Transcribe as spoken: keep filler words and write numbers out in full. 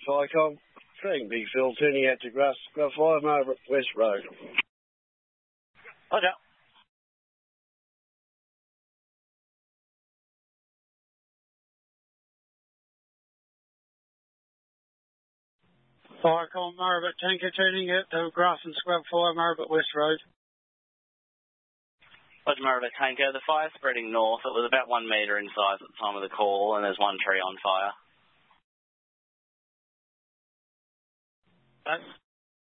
Ficom. Treating Big Phil, turning out to Grass, Scrub Fire, Margaret West Road. Roger. Ficom, Margaret Tanker, turning out to Grass and Scrub Fire, Margaret West Road. Roger, Margaret Tanker. The fire spreading north. It was about one metre in size at the time of the call, and there's one tree on fire. That's